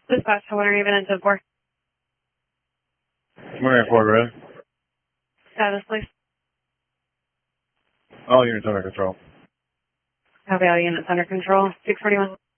Dispatch, what are you even into for? Marine Ford Red. Status, please. All units under control. Copy, all units under control. 641.